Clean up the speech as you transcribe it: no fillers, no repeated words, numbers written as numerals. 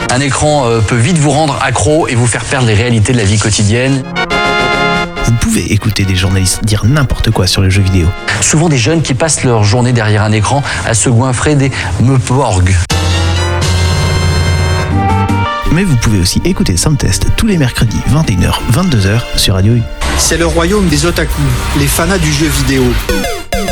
Un écran peut vite vous rendre accro et vous faire perdre les réalités de la vie quotidienne. Vous pouvez écouter des journalistes dire n'importe quoi sur les jeux vidéo. Souvent des jeunes qui passent leur journée derrière un écran à se goinfrer des meuporgs. Mais vous pouvez aussi écouter Soundtest tous les mercredis 21h-22h sur Radio U. C'est le royaume des otaku, les fanas du jeu vidéo.